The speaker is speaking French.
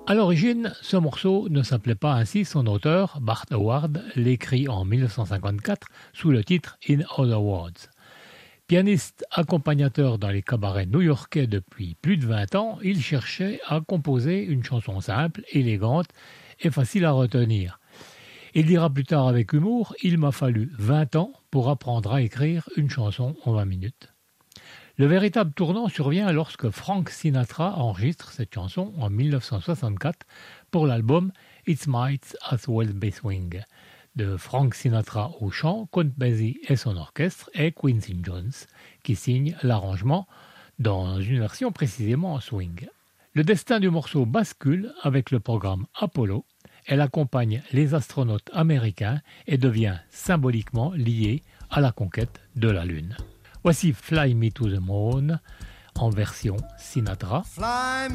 À l'origine, ce morceau ne s'appelait pas ainsi. Son auteur, Bart Howard, l'écrit en 1954 sous le titre In Other Words. Pianiste accompagnateur dans les cabarets new-yorkais depuis plus de 20 ans, il cherchait à composer une chanson simple, élégante et facile à retenir. Il dira plus tard avec humour, il m'a fallu 20 ans pour apprendre à écrire une chanson en 20 minutes. Le véritable tournant survient lorsque Frank Sinatra enregistre cette chanson en 1964 pour l'album It Might As Well Be Swing de Frank Sinatra au chant, Count Basie et son orchestre et Quincy Jones qui signe l'arrangement dans une version précisément en swing. Le destin du morceau bascule avec le programme Apollo. Elle accompagne les astronautes américains et devient symboliquement liée à la conquête de la Lune. Voici Fly Me to the Moon en version Sinatra.